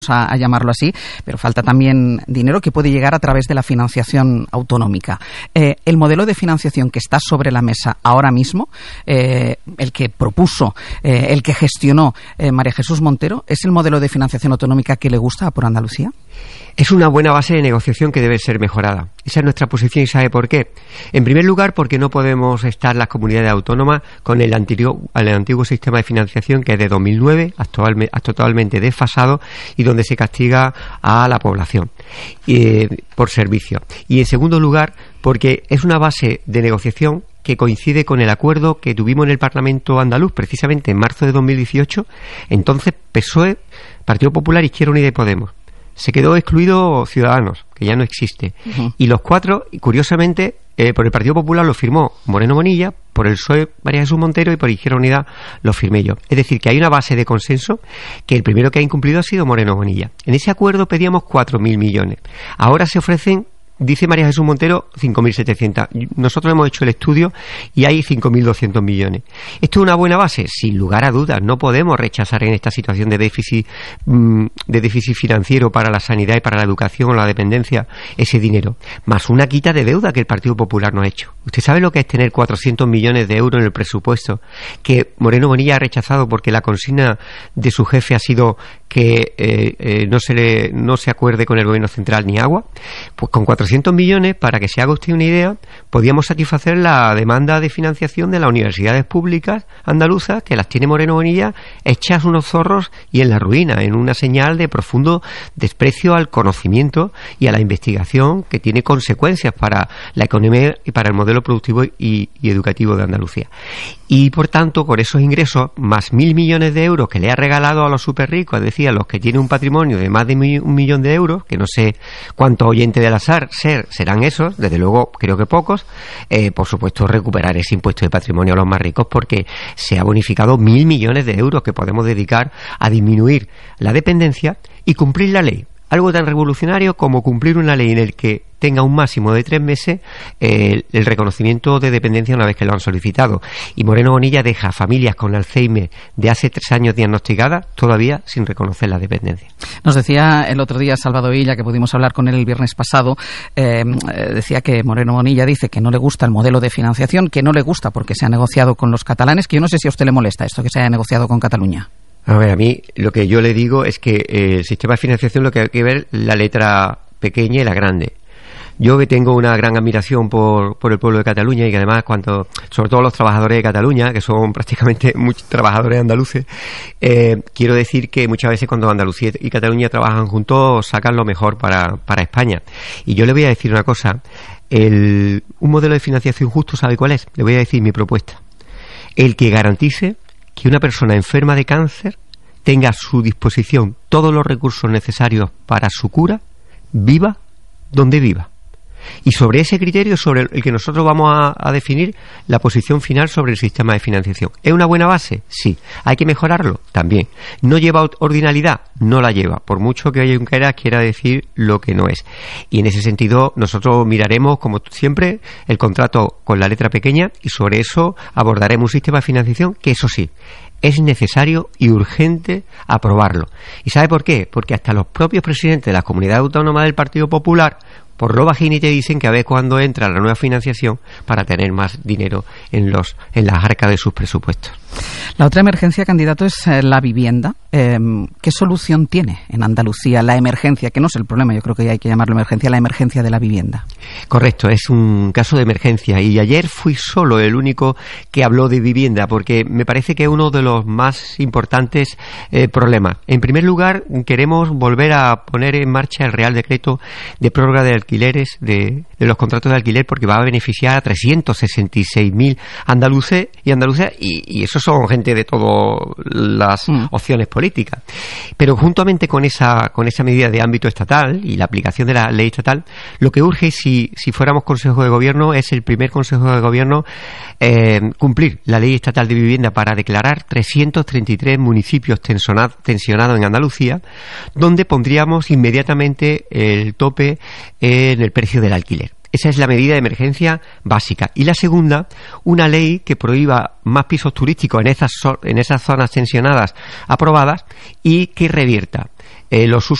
a llamarlo así, pero falta también dinero que puede llegar a través de la financiación autonómica. El modelo de financiación que está sobre la mesa ahora mismo, el que propuso, el que gestionó María Jesús Montero, ¿es el modelo de financiación autonómica que le gusta a Por Andalucía? Es una buena base de negociación que debe ser mejorada. Esa es nuestra posición y ¿sabe por qué? En primer lugar, porque no podemos estar las comunidades autónomas con el antiguo sistema de financiación que es de 2009, totalmente desfasado y donde se castiga a la población por servicio. Y en segundo lugar, porque es una base de negociación que coincide con el acuerdo que tuvimos en el Parlamento andaluz precisamente en marzo de 2018. Entonces PSOE, Partido Popular, Izquierda Unida y Podemos. Se quedó excluido Ciudadanos, que ya no existe. Y los cuatro, curiosamente, por el Partido Popular lo firmó Moreno Bonilla, por el PSOE María Jesús Montero y por Izquierda Unida lo firmé yo. Es decir, que hay una base de consenso que el primero que ha incumplido ha sido Moreno Bonilla. En ese acuerdo pedíamos 4.000 millones. Ahora se ofrecen, dice María Jesús Montero, 5.700. Nosotros hemos hecho el estudio y hay 5.200 millones. ¿Esto es una buena base? Sin lugar a dudas. No podemos rechazar en esta situación de déficit financiero para la sanidad y para la educación o la dependencia ese dinero. Más una quita de deuda que el Partido Popular no ha hecho. ¿Usted sabe lo que es tener 400 millones de euros en el presupuesto que Moreno Bonilla ha rechazado porque la consigna de su jefe ha sido que no se acuerde con el gobierno central ni agua? Pues con 400 millones, para que se haga usted una idea, podíamos satisfacer la demanda de financiación de las universidades públicas andaluzas, que las tiene Moreno Bonilla hechas unos zorros y en la ruina, en una señal de profundo desprecio al conocimiento y a la investigación, que tiene consecuencias para la economía y para el modelo productivo y educativo de Andalucía. Y por tanto, con esos ingresos, más 1.000 millones de euros que le ha regalado a los súper ricos, es decir, a los que tienen un patrimonio de más de 1 millón de euros, que no sé cuántos oyentes del azar serán esos, desde luego creo que pocos, por supuesto recuperar ese impuesto de patrimonio a los más ricos, porque se ha bonificado 1.000 millones de euros que podemos dedicar a disminuir la dependencia y cumplir la ley. Algo tan revolucionario como cumplir una ley en el que tenga un máximo de 3 meses el reconocimiento de dependencia una vez que lo han solicitado. Y Moreno Bonilla deja a familias con Alzheimer de hace 3 años diagnosticadas todavía sin reconocer la dependencia. Nos decía el otro día Salvador Illa, que pudimos hablar con él el viernes pasado, decía que Moreno Bonilla dice que no le gusta el modelo de financiación, que no le gusta porque se ha negociado con los catalanes, que yo no sé si a usted le molesta esto que se haya negociado con Cataluña. A ver, a mí lo que yo le digo es que el sistema de financiación lo que hay que ver la letra pequeña y la grande. Yo que tengo una gran admiración por el pueblo de Cataluña y que además sobre todo los trabajadores de Cataluña, que son prácticamente muchos trabajadores andaluces, quiero decir que muchas veces cuando Andalucía y Cataluña trabajan juntos sacan lo mejor para España. Y yo le voy a decir una cosa, un modelo de financiación justo, ¿sabe cuál es? Le voy a decir mi propuesta. El que garantice que una persona enferma de cáncer tenga a su disposición todos los recursos necesarios para su cura, viva donde viva. Y sobre ese criterio, sobre el que nosotros vamos a definir la posición final sobre el sistema de financiación. ¿Es una buena base? Sí. ¿Hay que mejorarlo? También. ¿No lleva ordinalidad? No la lleva, por mucho que Junqueras quiera decir lo que no es. Y en ese sentido nosotros miraremos, como siempre, el contrato con la letra pequeña y sobre eso abordaremos un sistema de financiación que, eso sí, es necesario y urgente aprobarlo. ¿Y sabe por qué? Porque hasta los propios presidentes de las comunidades autónomas del Partido Popular, por lo bajini, te dicen que a ver cuándo entra la nueva financiación para tener más dinero en las arcas de sus presupuestos. La otra emergencia, candidato, es la vivienda. ¿Qué solución tiene en Andalucía la emergencia? Que no es el problema, yo creo que ya hay que llamarlo emergencia, la emergencia de la vivienda. Correcto, es un caso de emergencia y ayer fui solo el único que habló de vivienda porque me parece que es uno de los más importantes problemas. En primer lugar, queremos volver a poner en marcha el Real Decreto de prórroga de alquileres, de los contratos de alquiler, porque va a beneficiar a 366.000 andaluces y andaluzas y eso son gente de todas las opciones políticas. Pero juntamente con esa medida de ámbito estatal y la aplicación de la ley estatal, lo que urge, si fuéramos Consejo de Gobierno, es el primer Consejo de Gobierno cumplir la ley estatal de vivienda para declarar 333 municipios tensionados en Andalucía, donde pondríamos inmediatamente el tope en el precio del alquiler. Esa es la medida de emergencia básica. Y la segunda, una ley que prohíba más pisos turísticos en esas zonas tensionadas aprobadas y que revierta los usos